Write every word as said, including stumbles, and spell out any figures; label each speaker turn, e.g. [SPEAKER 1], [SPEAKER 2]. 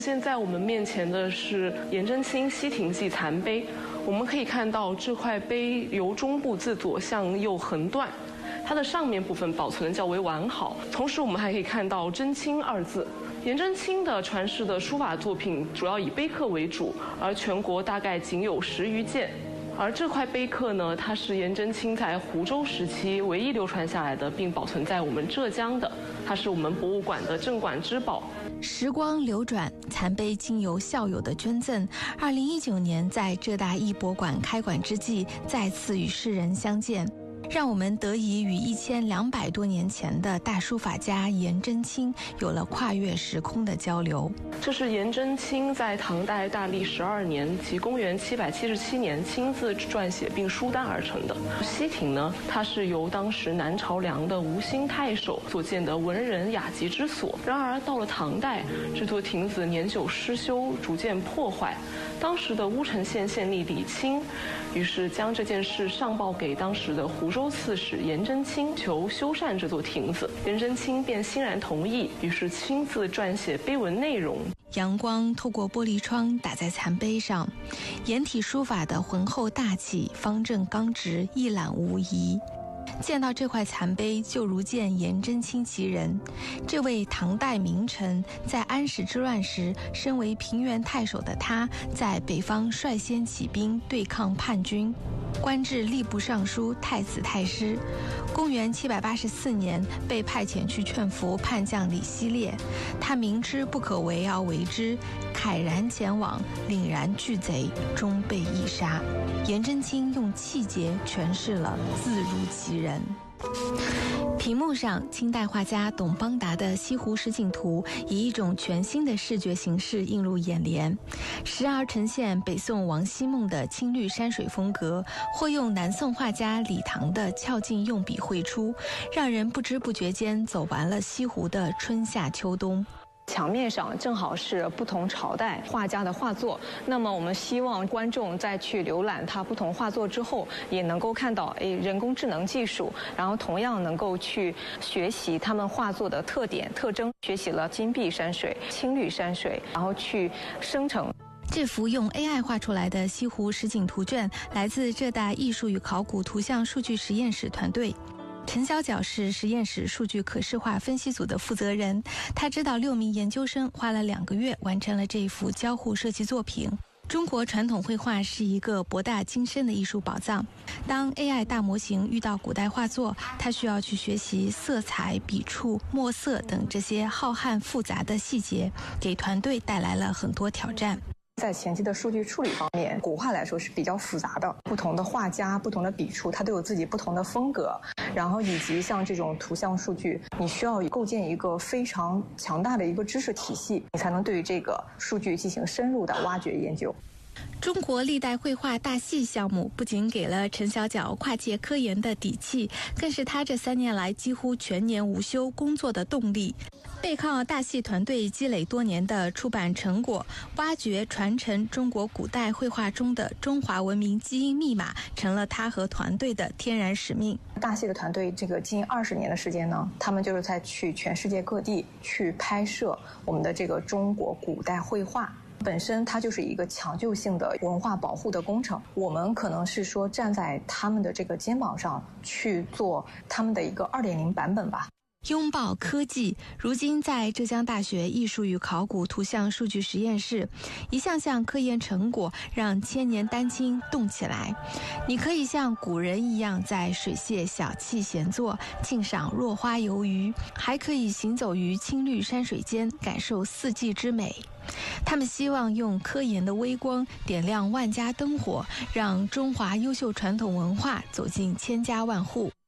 [SPEAKER 1] 现在我们面前的是颜真卿西亭记残碑，我们可以看到这块碑由中部自左向右横断，它的上面部分保存的较为完好。同时，我们还可以看到“真卿”二字。颜真卿的传世的书法作品主要以碑刻为主，而全国大概仅有十余件。而这块碑刻呢，它是颜真卿在湖州时期唯一流传下来的，并保存在我们浙江的，它是我们博物馆的镇馆之宝。
[SPEAKER 2] 时光流转，残碑经由校友的捐赠，二零一九年在浙大艺博馆开馆之际，再次与世人相见，让我们得以与一千两百多年前的大书法家颜真卿有了跨越时空的交流。
[SPEAKER 1] 这是颜真卿在唐代大历十二年，即公元七百七十七年亲自撰写并书单而成的。西亭呢，它是由当时南朝梁的吴兴太守所建的文人雅集之所。然而到了唐代，这座亭子年久失修，逐渐破坏。当时的乌城县县令李清，于是将这件事上报给当时的湖州刺史颜真卿，求修缮这座亭子。颜真卿便欣然同意，于是亲自撰写碑文内容。
[SPEAKER 2] 阳光透过玻璃窗打在残碑上，颜体书法的浑厚大气、方正刚直一览无遗。见到这块残碑，就如见颜真卿其人。这位唐代名臣，在安史之乱时，身为平原太守的他，在北方率先起兵对抗叛军，官至吏部尚书、太子太师。公元七百八十四年，被派遣去劝服叛将李希烈，他明知不可为而为之，慨然前往，凛然拒贼，终被缢杀。颜真卿用气节诠释了字如其人。屏幕上，清代画家董邦达的《西湖十景图》以一种全新的视觉形式映入眼帘，时而呈现北宋王希孟的青绿山水风格，或用南宋画家李唐的俏劲用笔绘出，让人不知不觉间走完了西湖的春夏秋冬。
[SPEAKER 3] 墙面上正好是不同朝代画家的画作，那么我们希望观众在去浏览他不同画作之后，也能够看到哎人工智能技术，然后同样能够去学习他们画作的特点特征，学习了金碧山水、青绿山水，然后去生成。
[SPEAKER 2] 这幅用 A I 画出来的西湖实景图卷，来自浙大艺术与考古图像数据实验室团队。陈小角是实验室数据可视化分析组的负责人，他指导六名研究生花了两个月完成了这一幅交互设计作品。中国传统绘画是一个博大精深的艺术宝藏，当 A I 大模型遇到古代画作，它需要去学习色彩、笔触、墨色等这些浩瀚复杂的细节，给团队带来了很多挑战。
[SPEAKER 3] 在前期的数据处理方面，古画来说是比较复杂的，不同的画家、不同的笔触，它都有自己不同的风格。然后以及像这种图像数据，你需要构建一个非常强大的一个知识体系，你才能对于这个数据进行深入的挖掘研究。
[SPEAKER 2] 中国历代绘画大系项目不仅给了陈小角跨界科研的底气，更是他这三年来几乎全年无休工作的动力。背靠大系团队积累多年的出版成果，挖掘传承中国古代绘画中的中华文明基因密码，成了他和团队的天然使命。
[SPEAKER 3] 大系的团队这个近二十年的时间呢，他们就是在去全世界各地去拍摄我们的这个中国古代绘画。本身它就是一个抢救性的文化保护的工程，我们可能是说站在他们的这个肩膀上去做他们的一个 二点零 版本吧。
[SPEAKER 2] 拥抱科技，如今在浙江大学艺术与考古图像数据实验室，一项项科研成果让千年丹青动起来。你可以像古人一样在水榭小憩闲坐，欣赏落花游鱼，还可以行走于青绿山水间，感受四季之美。他们希望用科研的微光点亮万家灯火，让中华优秀传统文化走进千家万户。